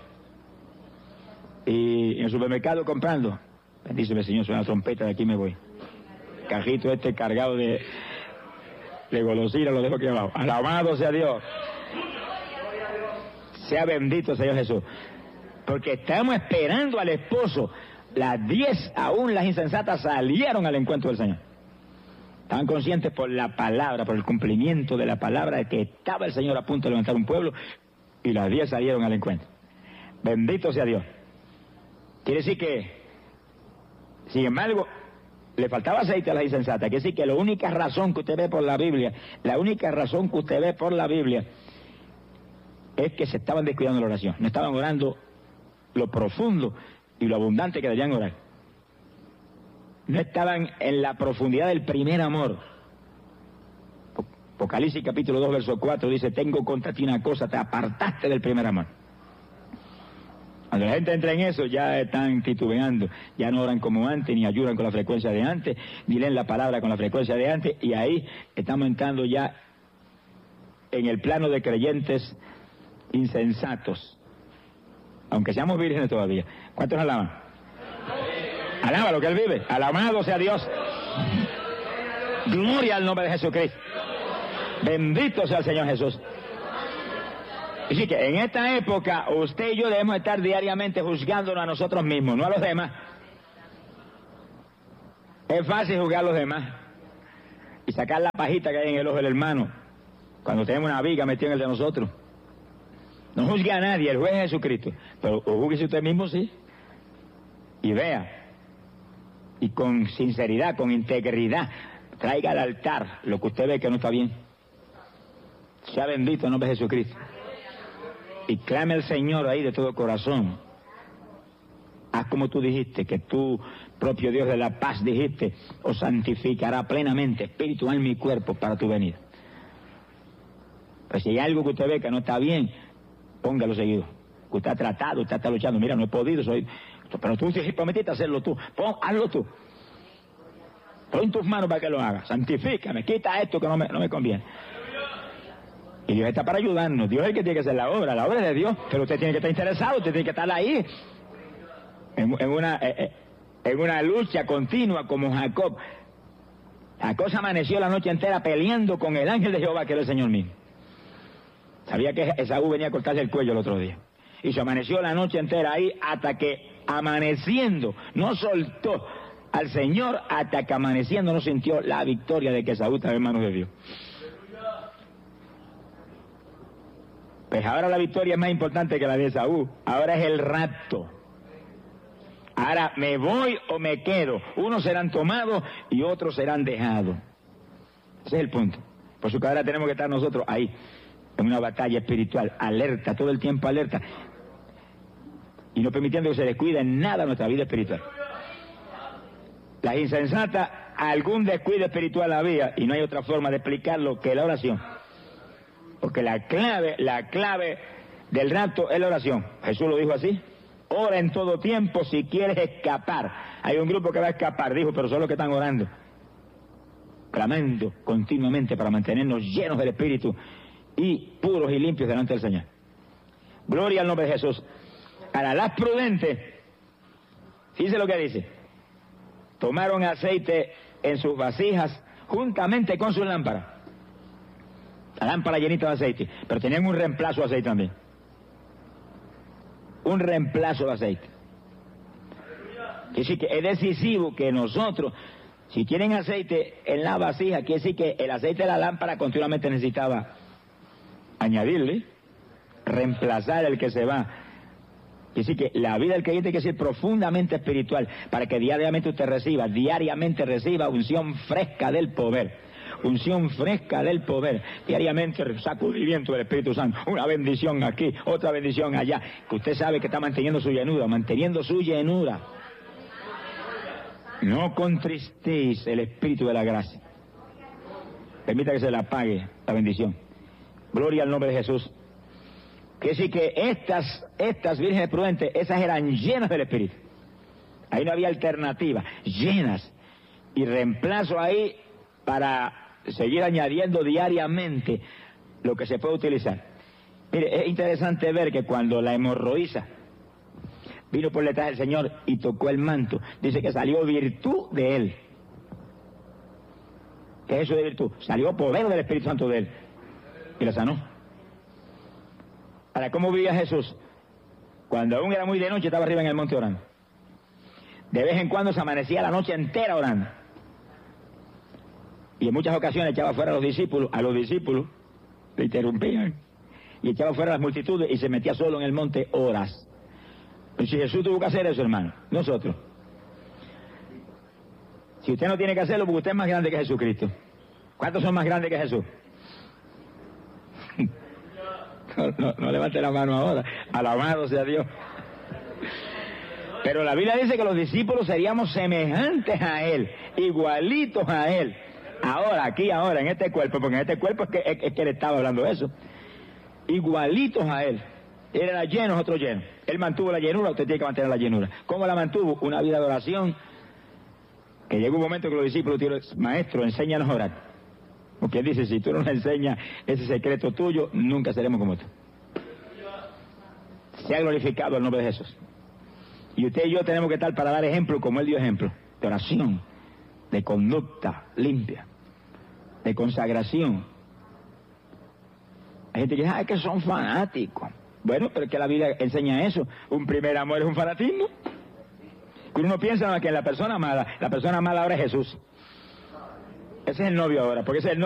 A: Y en el supermercado comprando. Bendíceme, Señor, suena la trompeta, de aquí me voy. Cajito este cargado de, de golosina, lo dejo aquí abajo. Alabado sea Dios. Sea bendito Señor Jesús. Porque estamos esperando al esposo. Las diez, aún las insensatas, salieron al encuentro del Señor. Estaban conscientes por la palabra, por el cumplimiento de la palabra, de que estaba el Señor a punto de levantar un pueblo, y las diez salieron al encuentro. Bendito sea Dios. Quiere decir que, sin embargo, le faltaba aceite a la insensata. Quiere decir que la única razón que usted ve por la Biblia, la única razón que usted ve por la Biblia, es que se estaban descuidando la oración. No estaban orando lo profundo y lo abundante que debían orar. No estaban en la profundidad del primer amor. Apocalipsis capítulo dos, verso cuatro dice, tengo contra ti una cosa, te apartaste del primer amor. Cuando la gente entra en eso, ya están titubeando, ya no oran como antes, ni ayudan con la frecuencia de antes, ni leen la palabra con la frecuencia de antes, y ahí estamos entrando ya en el plano de creyentes insensatos, aunque seamos vírgenes todavía. ¿Cuántos alaban? Alaba lo que Él vive, alabado sea Dios. Gloria al nombre de Jesucristo. Bendito sea el Señor Jesús. Así que en esta época usted y yo debemos estar diariamente juzgándonos a nosotros mismos, no a los demás. Es fácil juzgar a los demás y sacar la pajita que hay en el ojo del hermano cuando tenemos una viga metida en el de nosotros. No juzgue a nadie, el juez es Jesucristo, pero júguese usted mismo, sí, y vea, y con sinceridad, con integridad, traiga al altar lo que usted ve que no está bien. Sea bendito el nombre de Jesucristo. Y clame al Señor ahí de todo corazón. haz como tú dijiste, que tú, propio Dios de la paz, dijiste, os santificará plenamente, espíritu, alma y cuerpo, para tu venida. Pues si hay algo que usted ve que no está bien, póngalo seguido. Usted ha tratado, usted está luchando, mira, no he podido, soy... pero tú prometiste hacerlo tú, pon, hazlo tú. Pon tus manos para que lo hagas, santifícame, quita esto que no me, no me conviene. Y Dios está para ayudarnos, Dios es el que tiene que hacer la obra, la obra es de Dios, pero usted tiene que estar interesado, usted tiene que estar ahí, en, en, una, en una lucha continua como Jacob. Jacob se amaneció la noche entera peleando con el ángel de Jehová, que era el Señor mismo. Sabía que Esaú venía a cortarse el cuello el otro día. Y se amaneció la noche entera ahí hasta que amaneciendo no soltó al Señor, hasta que amaneciendo no sintió la victoria de que Esaú estaba en manos de Dios. Pues ahora la victoria es más importante que la de Esaú. Ahora es el rapto. Ahora me voy o me quedo. Unos serán tomados y otros serán dejados. Ese es el punto. Por eso que ahora tenemos que estar nosotros ahí, en una batalla espiritual, alerta, todo el tiempo alerta, y no permitiendo que se descuide en nada nuestra vida espiritual. Las insensatas, algún descuido espiritual había, y no hay otra forma de explicarlo que la oración. Porque la clave, la clave del rapto es la oración. Jesús lo dijo así: ora en todo tiempo si quieres escapar. Hay un grupo que va a escapar, dijo, pero son los que están orando, clamando continuamente para mantenernos llenos del Espíritu y puros y limpios delante del Señor. Gloria al nombre de Jesús. Ahora, las prudentes, fíjense lo que dice: tomaron aceite en sus vasijas juntamente con sus lámparas. La lámpara llenita de aceite, pero tenían un reemplazo de aceite también. Un reemplazo de aceite. Quiere decir que es decisivo que nosotros, si tienen aceite en la vasija, quiere decir que el aceite de la lámpara continuamente necesitaba añadirle, reemplazar el que se va. Quiere decir que la vida del creyente tiene que ser profundamente espiritual, para que diariamente usted reciba, diariamente reciba unción fresca del poder. Unción fresca del poder, diariamente sacudimiento del Espíritu Santo, una bendición aquí, otra bendición allá, que usted sabe que está manteniendo su llenura, manteniendo su llenura. No contristéis el Espíritu de la gracia. Permita que se la apague la bendición. Gloria al nombre de Jesús. Que sí que estas, estas vírgenes prudentes, esas eran llenas del Espíritu. Ahí no había alternativa, llenas. Y reemplazo ahí para seguir añadiendo diariamente lo que se puede utilizar. Mire, es interesante ver que cuando la hemorroísa vino por detrás del Señor y tocó el manto, dice que salió virtud de él. ¿Qué es eso de virtud? Salió poder del Espíritu Santo de él y la sanó. Ahora, ¿cómo vivía Jesús? Cuando aún era muy de noche, estaba arriba en el monte orando. De vez en cuando se amanecía la noche entera orando. Y en muchas ocasiones echaba fuera a los discípulos, a los discípulos le interrumpían, y echaba fuera a las multitudes y se metía solo en el monte horas. Pero si Jesús tuvo que hacer eso, hermano, nosotros. Si usted no tiene que hacerlo, porque usted es más grande que Jesucristo. ¿Cuántos son más grandes que Jesús? No, no, no levante la mano ahora. Alabado sea Dios. Pero la Biblia dice que los discípulos seríamos semejantes a Él, igualitos a Él. Ahora, aquí, ahora, en este cuerpo, porque en este cuerpo es que, es, es que él estaba hablando de eso. Igualitos a él. Él era lleno, nosotros llenos. Él mantuvo la llenura, usted tiene que mantener la llenura. ¿Cómo la mantuvo? Una vida de oración. Que llegó un momento que los discípulos dijeron: maestro, enséñanos a orar. Porque él dice: si tú no nos enseñas ese secreto tuyo, nunca seremos como tú. Se ha glorificado el nombre de Jesús. Y usted y yo tenemos que estar para dar ejemplo, como él dio ejemplo, de oración, de conducta limpia, de consagración. Hay gente que dice: ah, es que son fanáticos. Bueno, pero es que la Biblia enseña eso. Un primer amor es un fanatismo. Uno piensa que la persona amada, la persona amada ahora es Jesús. Ese es el novio ahora, porque ese es el novio.